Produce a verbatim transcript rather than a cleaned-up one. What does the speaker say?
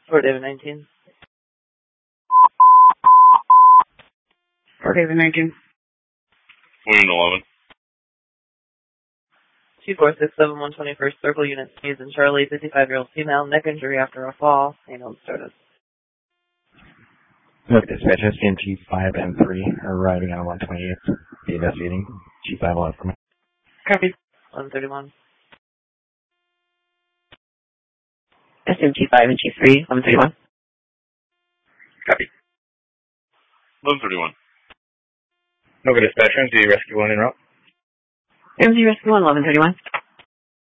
For David nineteen. For David nineteen. William eleven. two four six seven one twenty-first Circle Unit Sneeze and Charlie, fifty-five-year-old female, neck injury after a fall. Anal started. Look, dispatch S C M G five and three are arriving on one twenty-eight. Be investigating. G five will have from it. Copy. eleven thirty-one. S M G five and G three, eleven thirty-one. Copy. eleven thirty-one. Nova dispatch, M Z Rescue one en route. M Z Rescue one, eleven thirty-one.